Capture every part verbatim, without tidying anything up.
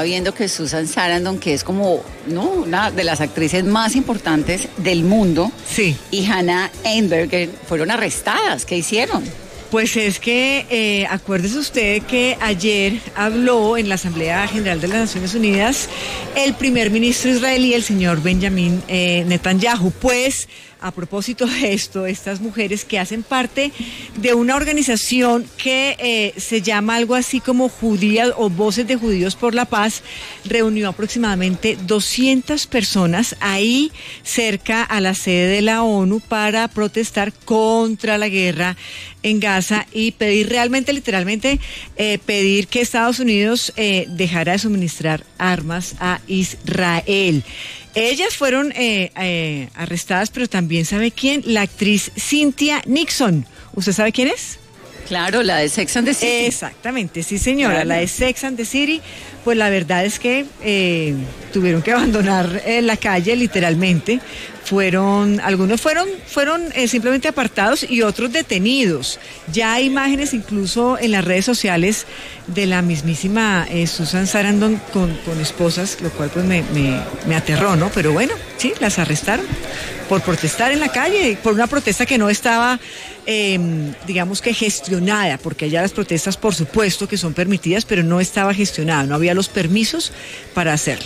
viendo que Susan Sarandon, que es como, ¿no?, una de las actrices más importantes del mundo, sí, y Hannah Einberger fueron arrestadas. ¿Qué hicieron? Pues es que, eh, acuérdese usted que ayer habló en la Asamblea General de las Naciones Unidas el primer ministro israelí, el señor Benjamin eh, Netanyahu. Pues, a propósito de esto, estas mujeres que hacen parte de una organización que eh, se llama algo así como Judías o Voces de Judíos por la Paz, reunió aproximadamente doscientas personas ahí cerca a la sede de la ONU para protestar contra la guerra en Gaza y pedir realmente, literalmente, eh, pedir que Estados Unidos eh, dejara de suministrar armas a Israel. Ellas fueron eh, eh, arrestadas, pero también ¿sabe quién? La actriz Cynthia Nixon. ¿Usted sabe quién es? Claro, la de Sex and the City. Exactamente, sí señora, Claro. La de Sex and the City. Pues la verdad es que eh, tuvieron que abandonar eh, la calle literalmente. Fueron, algunos fueron, fueron eh, simplemente apartados y otros detenidos. Ya hay imágenes incluso en las redes sociales de la mismísima eh, Susan Sarandon con, con esposas, lo cual pues me, me, me aterró, ¿no? Pero bueno, sí, las arrestaron por protestar en la calle, por una protesta que no estaba, eh, digamos que gestionada, porque allá las protestas por supuesto que son permitidas, pero no estaba gestionada, no había los permisos para hacerlo.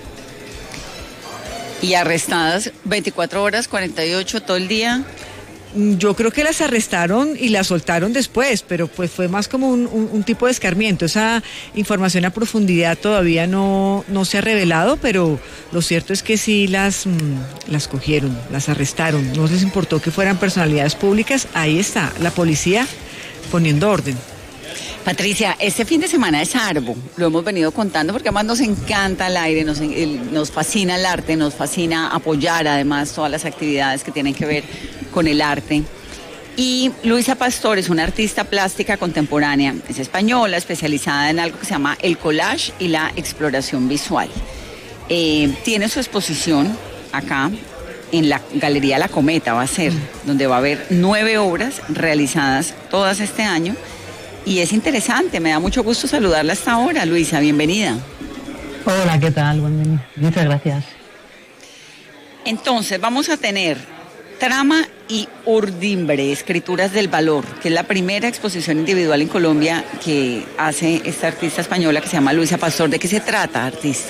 Y arrestadas veinticuatro horas, cuarenta y ocho, todo el día. Yo creo que las arrestaron y las soltaron después, pero pues fue más como un, un, un tipo de escarmiento. Esa información a profundidad todavía no, no se ha revelado, pero lo cierto es que sí las, mmm, las cogieron, las arrestaron. No les importó que fueran personalidades públicas. Ahí está, la policía poniendo orden. Patricia, este fin de semana es Arbo, lo hemos venido contando porque además nos encanta el aire, nos, el, nos fascina el arte, nos fascina apoyar además todas las actividades que tienen que ver con el arte. Y Luisa Pastor es una artista plástica contemporánea, es española, especializada en algo que se llama el collage y la exploración visual. Eh, tiene su exposición acá en la Galería La Cometa, va a ser, donde va a haber nueve obras realizadas todas este año. Y es interesante, me da mucho gusto saludarla hasta ahora. Luisa, bienvenida. Hola, ¿qué tal? Bienvenida. Muchas gracias. Entonces, vamos a tener Trama y Urdimbre, Escrituras del Valor, que es la primera exposición individual en Colombia que hace esta artista española que se llama Luisa Pastor. ¿De qué se trata, artista?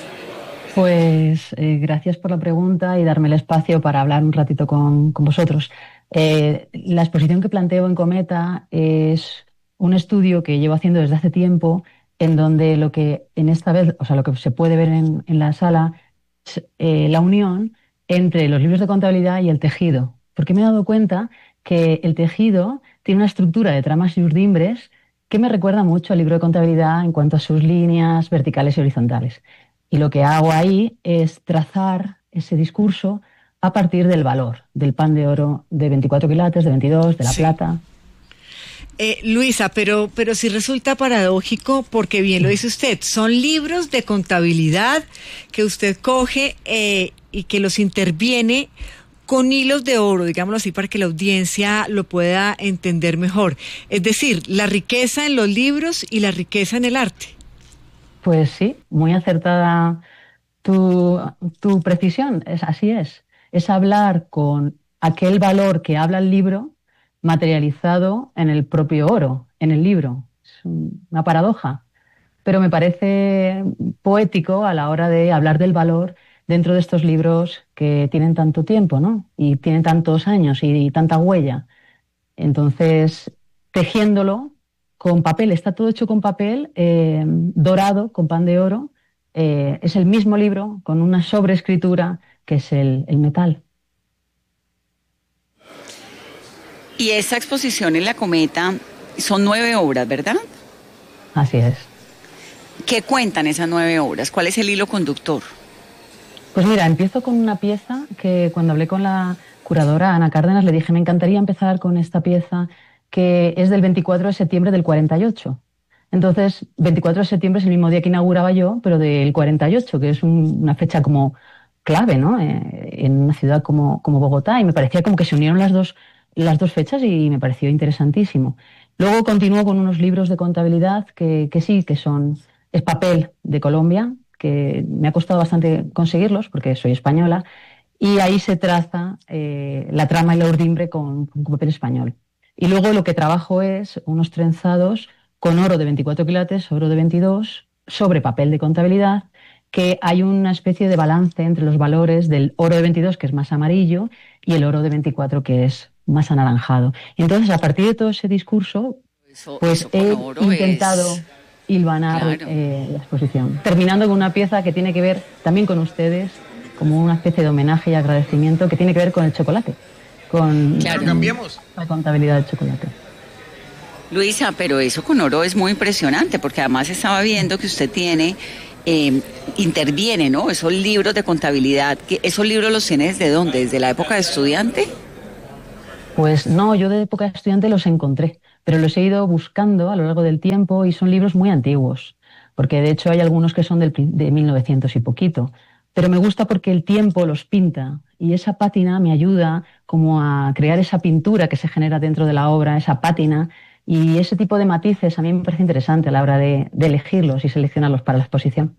Pues eh, gracias por la pregunta y darme el espacio para hablar un ratito con, con vosotros. Eh, la exposición que planteo en Cometa es un estudio que llevo haciendo desde hace tiempo, en donde lo que en esta vez, o sea, lo que se puede ver en, en la sala es eh, la unión entre los libros de contabilidad y el tejido. Porque me he dado cuenta que el tejido tiene una estructura de tramas y urdimbres que me recuerda mucho al libro de contabilidad en cuanto a sus líneas verticales y horizontales. Y lo que hago ahí es trazar ese discurso a partir del valor, del pan de oro de veinticuatro quilates, de veintidós, de la Sí. plata. Eh, Luisa, pero, pero sí resulta paradójico porque bien lo dice usted, son libros de contabilidad que usted coge eh, y que los interviene con hilos de oro, digámoslo así, para que la audiencia lo pueda entender mejor. Es decir, la riqueza en los libros y la riqueza en el arte. Pues sí, muy acertada tu, tu precisión, es, así es. Es hablar con aquel valor que habla el libro materializado en el propio oro, en el libro. Es una paradoja, pero me parece poético a la hora de hablar del valor dentro de estos libros que tienen tanto tiempo, ¿no? Y tienen tantos años y, y tanta huella. Entonces, tejiéndolo con papel, está todo hecho con papel eh, dorado, con pan de oro. Eh, es el mismo libro con una sobreescritura que es el, el metal. Y esta exposición en La Cometa son nueve obras, ¿verdad? Así es. ¿Qué cuentan esas nueve obras? ¿Cuál es el hilo conductor? Pues mira, empiezo con una pieza que cuando hablé con la curadora Ana Cárdenas le dije, me encantaría empezar con esta pieza que es del veinticuatro de septiembre del cuarenta y ocho. Entonces, veinticuatro de septiembre es el mismo día que inauguraba yo, pero del cuarenta y ocho, que es un, una fecha como clave, ¿no? Eh, en una ciudad como, como Bogotá, y me parecía como que se unieron las dos las dos fechas y me pareció interesantísimo. Luego continúo con unos libros de contabilidad que, que sí, que son Es Papel, de Colombia, que me ha costado bastante conseguirlos porque soy española, y ahí se traza eh, la trama y la urdimbre con, con papel español. Y luego lo que trabajo es unos trenzados con oro de veinticuatro quilates, oro de veintidós, sobre papel de contabilidad, que hay una especie de balance entre los valores del oro de veintidós, que es más amarillo, y el oro de veinticuatro, que es más anaranjado. Y entonces, a partir de todo ese discurso, Eso, pues eso he con oro intentado es... hilvanar Claro. eh, la exposición, terminando con una pieza que tiene que ver también con ustedes, como una especie de homenaje y agradecimiento que tiene que ver con el chocolate, con Claro. Cambiemos. la contabilidad del chocolate. Luisa, pero eso con oro es muy impresionante, porque además estaba viendo que usted tiene, eh, interviene, ¿no? Esos libros de contabilidad, que ¿esos libros los tiene desde dónde? ¿Desde la época de estudiante? Pues no, yo de época de estudiante los encontré, pero los he ido buscando a lo largo del tiempo y son libros muy antiguos, porque de hecho hay algunos que son del, pri- de mil novecientos y poquito, pero me gusta porque el tiempo los pinta y esa pátina me ayuda como a crear esa pintura que se genera dentro de la obra, esa pátina, y ese tipo de matices a mí me parece interesante a la hora de, de elegirlos y seleccionarlos para la exposición.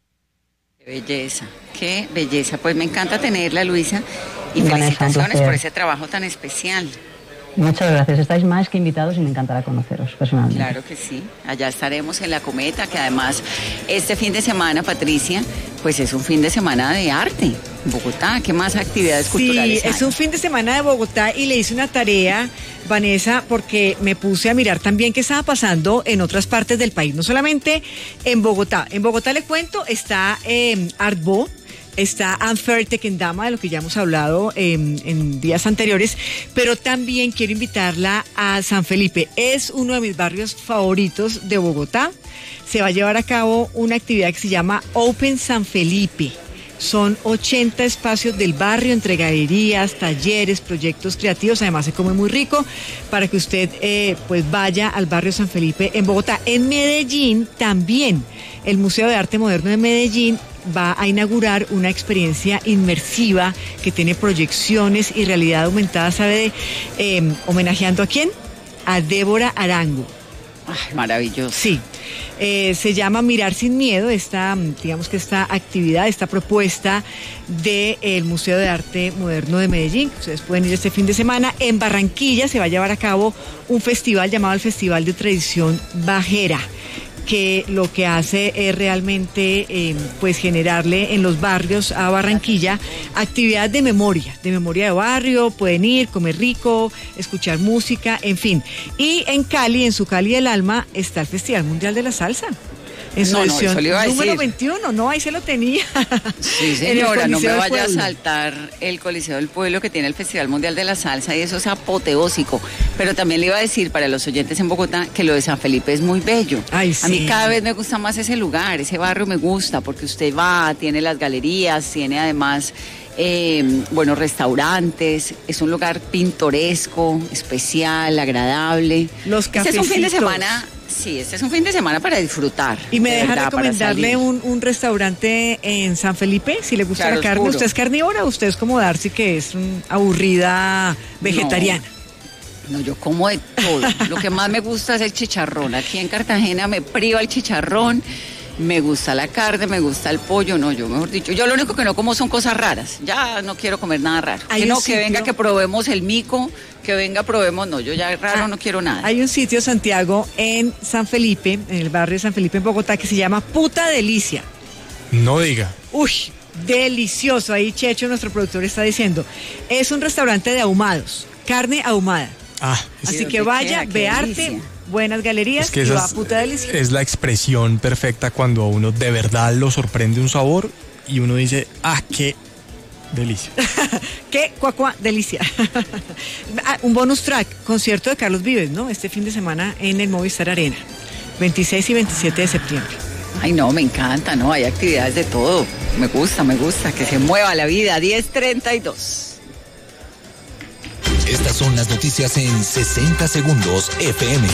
Qué belleza, qué belleza. Pues me encanta tenerla, Luisa, y Vanessa, un felicitaciones placer. por ese trabajo tan especial. Muchas gracias, estáis más que invitados y me encantará conoceros personalmente. Claro que sí, allá estaremos en La Cometa, que además este fin de semana, Patricia, pues es un fin de semana de arte en Bogotá. ¿Qué más actividades Sí, culturales hay? es un fin de semana de Bogotá y le hice una tarea, Vanessa, porque me puse a mirar también qué estaba pasando en otras partes del país, no solamente en Bogotá. En Bogotá, le cuento, está eh, Artbo, está Unfair Tequendama, de lo que ya hemos hablado eh, en días anteriores, pero también quiero invitarla a San Felipe. Es uno de mis barrios favoritos de Bogotá. Se va a llevar a cabo una actividad que se llama Open San Felipe. Son ochenta espacios del barrio, entre galerías, talleres, proyectos creativos. Además se come muy rico para que usted eh, pues vaya al barrio San Felipe en Bogotá. En Medellín también el Museo de Arte Moderno de Medellín va a inaugurar una experiencia inmersiva que tiene proyecciones y realidad aumentada, ¿sabe? Eh, ¿Homenajeando a quién? A Débora Arango. Ay, maravilloso. Sí, eh, se llama Mirar sin Miedo, esta, digamos que esta actividad, esta propuesta del Museo de Arte Moderno de Medellín. Ustedes pueden ir este fin de semana. En Barranquilla se va a llevar a cabo un festival llamado el Festival de Tradición Bajera, que lo que hace es realmente eh, pues generarle en los barrios a Barranquilla actividad de memoria, de memoria de barrio. Pueden ir, comer rico, escuchar música, en fin. Y en Cali, en su Cali del Alma, está el Festival Mundial de la Salsa. En su No, no, edición eso le iba a número decir. veintiuno, no, ahí se lo tenía. Sí, En el señora, no me Coliseo del vaya a Pueblo. saltar el Coliseo del Pueblo que tiene el Festival Mundial de la Salsa y eso es apoteósico. Pero también le iba a decir para los oyentes en Bogotá que lo de San Felipe es muy bello. Ay, A mí sí. cada vez me gusta más ese lugar, ese barrio me gusta porque usted va, tiene las galerías, tiene además eh, buenos restaurantes, es un lugar pintoresco, especial, agradable. Los Este es un fin de cafecitos. semana, sí, este es un fin de semana para disfrutar. Y me de deja verdad, para recomendarle salir. un, un restaurante en San Felipe, si le gusta Claro la carne. oscuro. ¿Usted es carnívora o usted es como Darcy, que es mm, aburrida vegetariana? No, yo como de todo. Lo que más me gusta es el chicharrón. Aquí en Cartagena me priva el chicharrón, me gusta la carne, me gusta el pollo. No, yo mejor dicho, yo lo único que no como son cosas raras. Ya no quiero comer nada raro. Hay Que un no, que sitio- venga, que probemos el mico, que venga, probemos. No, yo ya raro Ah, no quiero nada. Hay un sitio, Santiago, en San Felipe, en el barrio de San Felipe, en Bogotá, que se llama Puta Delicia. No diga. Uy, delicioso. Ahí Checho, nuestro productor, está diciendo. Es un restaurante de ahumados, carne ahumada. Ah, es, Así ¿dónde que vaya, queda? Qué ve arte, delicia. buenas galerías es que y esa va a es, Puta Delicia. es la expresión perfecta cuando a uno de verdad lo sorprende un sabor y uno dice, ah, qué delicia. Qué cuacua, delicia. Ah, un bonus track, concierto de Carlos Vives, ¿no? Este fin de semana en el Movistar Arena, veintiséis y veintisiete de septiembre. Ay, no, me encanta, ¿no? Hay actividades de todo. Me gusta, me gusta, que se mueva la vida. diez treinta y dos. Estas son las noticias en sesenta segundos F M.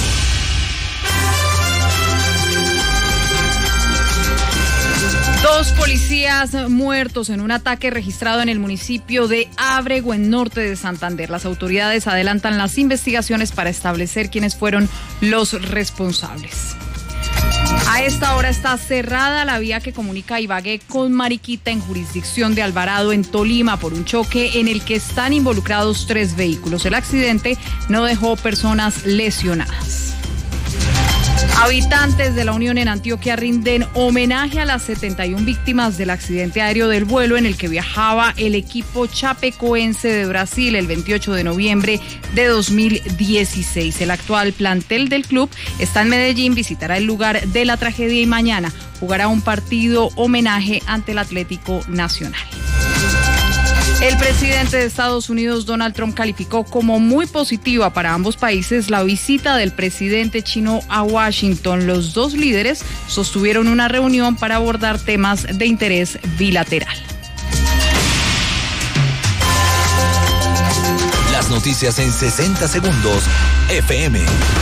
Dos policías muertos en un ataque registrado en el municipio de Ábrego, en norte de Santander. Las autoridades adelantan las investigaciones para establecer quiénes fueron los responsables. A esta hora está cerrada la vía que comunica Ibagué con Mariquita en jurisdicción de Alvarado en Tolima por un choque en el que están involucrados tres vehículos. El accidente no dejó personas lesionadas. Habitantes de la Unión en Antioquia rinden homenaje a las setenta y una víctimas del accidente aéreo del vuelo en el que viajaba el equipo chapecoense de Brasil el veintiocho de noviembre de dos mil dieciséis. El actual plantel del club está en Medellín, visitará el lugar de la tragedia y mañana jugará un partido homenaje ante el Atlético Nacional. El presidente de Estados Unidos, Donald Trump, calificó como muy positiva para ambos países la visita del presidente chino a Washington. Los dos líderes sostuvieron una reunión para abordar temas de interés bilateral. Las noticias en sesenta segundos, F M.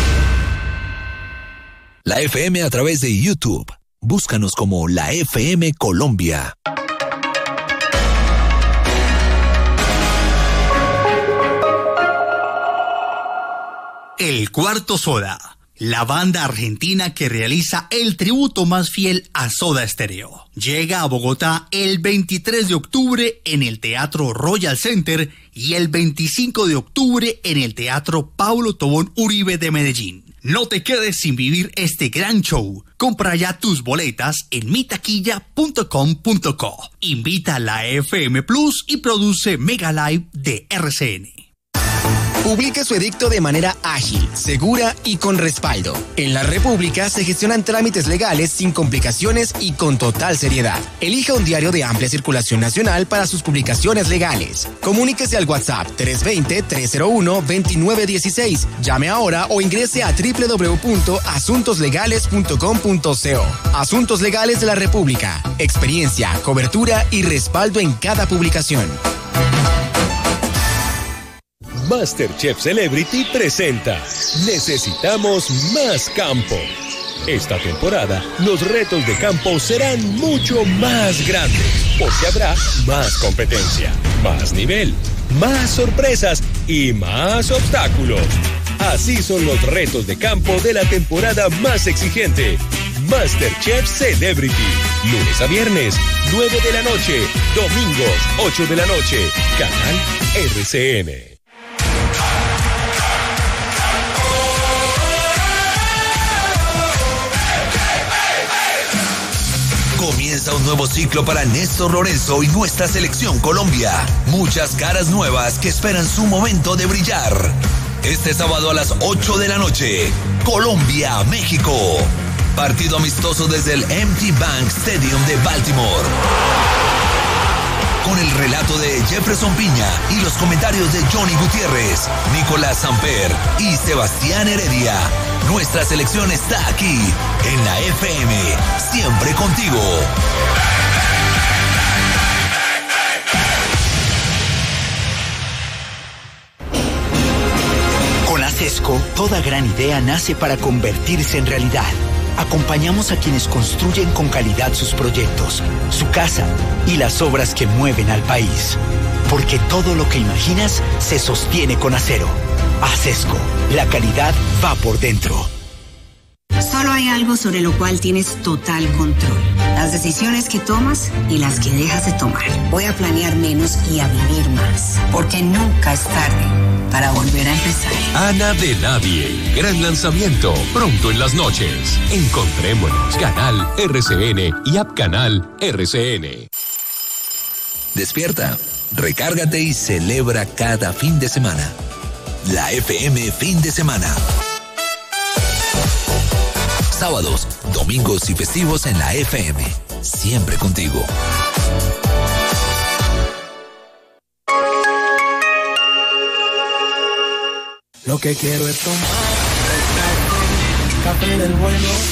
La F M a través de YouTube. Búscanos como la F M Colombia. El Cuarto Soda, la banda argentina que realiza el tributo más fiel a Soda Stereo. Llega a Bogotá el veintitrés de octubre en el Teatro Royal Center y el veinticinco de octubre en el Teatro Pablo Tobón Uribe de Medellín. No te quedes sin vivir este gran show. Compra ya tus boletas en mi taquilla punto com punto co. Invita a la F M Plus y produce Mega Live de R C N. Publique su edicto de manera ágil, segura y con respaldo. En la República se gestionan trámites legales sin complicaciones y con total seriedad. Elija un diario de amplia circulación nacional para sus publicaciones legales. Comuníquese al WhatsApp tres dos cero, tres cero uno, dos nueve uno seis. Llame ahora o ingrese a doble u doble u doble u punto asuntos legales punto com punto co. Asuntos Legales de la República. Experiencia, cobertura y respaldo en cada publicación. MasterChef Celebrity presenta Necesitamos más campo. Esta temporada, los retos de campo serán mucho más grandes, porque habrá más competencia, más nivel, más sorpresas y más obstáculos. Así son los retos de campo de la temporada más exigente. MasterChef Celebrity. Lunes a viernes, nueve de la noche. Domingos, ocho de la noche. Canal R C N. Comienza un nuevo ciclo para Néstor Lorenzo y nuestra selección Colombia. Muchas caras nuevas que esperan su momento de brillar. Este sábado a las ocho de la noche, Colombia-México. Partido amistoso desde el M T Bank Stadium de Baltimore. Con el relato de Jefferson Piña y los comentarios de Johnny Gutiérrez, Nicolás Samper y Sebastián Heredia. Nuestra selección está aquí, en la F M, siempre contigo. Con ASESCO, toda gran idea nace para convertirse en realidad. Acompañamos a quienes construyen con calidad sus proyectos, su casa y las obras que mueven al país. Porque todo lo que imaginas se sostiene con acero. ASESCO, la calidad va por dentro. Solo hay algo sobre lo cual tienes total control. Las decisiones que tomas y las que dejas de tomar. Voy a planear menos y a vivir más. Porque nunca es tarde para volver a empezar. Ana de Nadie. Gran lanzamiento. Pronto en las noches. Encontrémonos. Canal R C N y App Canal R C N. Despierta, recárgate y celebra cada fin de semana. La F M Fin de Semana. Sábados, domingos y festivos en la F M. Siempre contigo. Lo que quiero es tomar café del bueno.